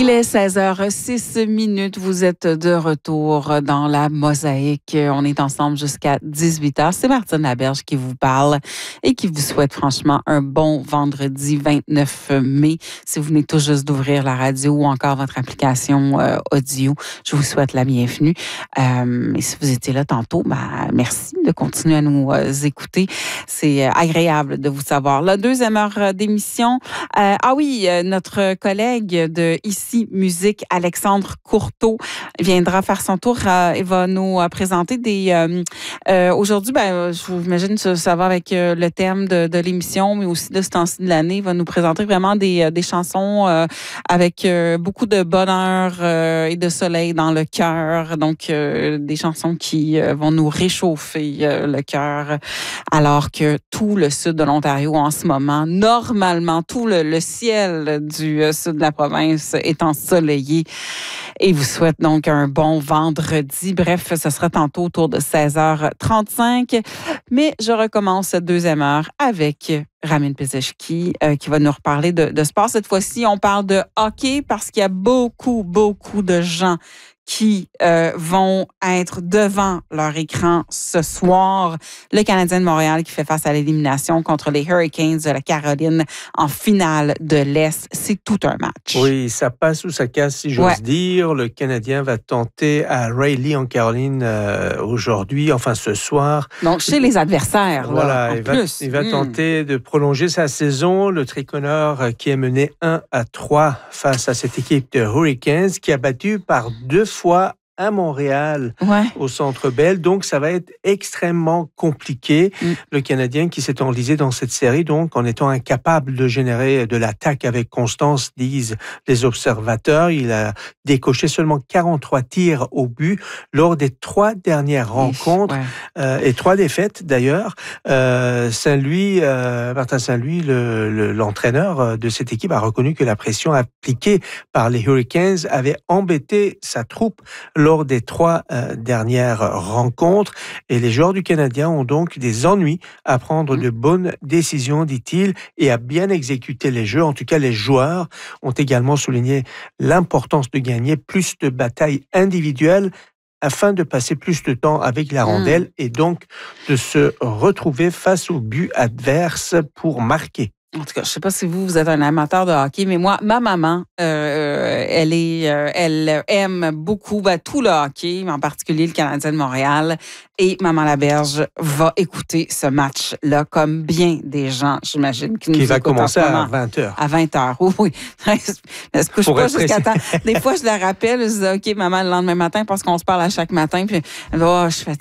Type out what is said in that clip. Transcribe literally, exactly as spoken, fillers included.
Il est seize heures six minutes. Vous êtes de retour dans la Mosaïque. On est ensemble jusqu'à dix-huit heures. C'est Martine Laberge qui vous parle et qui vous souhaite franchement un bon vendredi vingt-neuf mai. Si vous venez tout juste d'ouvrir la radio ou encore votre application euh, audio, je vous souhaite la bienvenue. Euh, et si vous étiez là tantôt, ben, merci de continuer à nous euh, écouter. C'est euh, agréable de vous savoir. La deuxième heure d'émission. Euh, ah oui, euh, notre collègue de Ici Musique, Alexandre Courteau, viendra faire son tour euh, et va nous euh, présenter des... Euh, euh, aujourd'hui, ben, je vous imagine que ça va avec euh, le thème de, de l'émission, mais aussi de ce temps-ci de l'année. Il va nous présenter vraiment des, des chansons euh, avec euh, beaucoup de bonheur euh, et de soleil dans le cœur. Donc, euh, des chansons qui euh, vont nous réchauffer euh, le cœur, alors que tout le sud de l'Ontario en ce moment, normalement, tout le, le ciel du euh, sud de la province est ensoleillé et vous souhaite donc un bon vendredi. Bref, ce sera tantôt autour de seize heures trente-cinq. Mais je recommence cette deuxième heure avec Ramin Pezeshki euh, qui va nous reparler de, de sport. Cette fois-ci, on parle de hockey parce qu'il y a beaucoup, beaucoup de gens qui euh, vont être devant leur écran ce soir. Le Canadien de Montréal qui fait face à l'élimination contre les Hurricanes de la Caroline en finale de l'Est. C'est tout un match. Oui, ça passe ou ça casse, si j'ose ouais. dire. Le Canadien va tenter à Raleigh en Caroline euh, aujourd'hui, enfin ce soir. Donc, chez les adversaires, là, voilà, en il va, plus. il va mmh. tenter de prolonger sa saison. Le tricolore qui est mené un à trois face à cette équipe de Hurricanes qui a battu par deux fois à Montréal, ouais. au Centre Bell. Donc, ça va être extrêmement compliqué. Mm. Le Canadien qui s'est enlisé dans cette série, donc, en étant incapable de générer de l'attaque avec constance, disent les observateurs. Il a décoché seulement quarante-trois tirs au but lors des trois dernières rencontres ouais. euh, et trois défaites, d'ailleurs. Euh, Saint-Louis, euh, Martin Saint-Louis, le, le, l'entraîneur de cette équipe, a reconnu que la pression appliquée par les Hurricanes avait embêté sa troupe lors des trois euh, dernières rencontres. Et les joueurs du Canadien ont donc des ennuis à prendre de bonnes décisions, dit-il, et à bien exécuter les jeux. En tout cas, les joueurs ont également souligné l'importance de gagner plus de batailles individuelles afin de passer plus de temps avec la rondelle mmh. et donc de se retrouver face au but adverse pour marquer. En tout cas, je ne sais pas si vous, vous êtes un amateur de hockey, mais moi, ma maman, euh, elle est, euh, elle aime beaucoup ben, tout le hockey, mais en particulier le Canadien de Montréal. Et Maman Laberge va écouter ce match-là, comme bien des gens, j'imagine, qui nous Qui va écoutent commencer en ce moment. à vingt heures. À vingt heures, oui, oui. Elle se couche pas jusqu'à temps. Des fois, je la rappelle, je dis, OK, maman, le lendemain matin, parce qu'on se parle à chaque matin, puis là, oh, je suis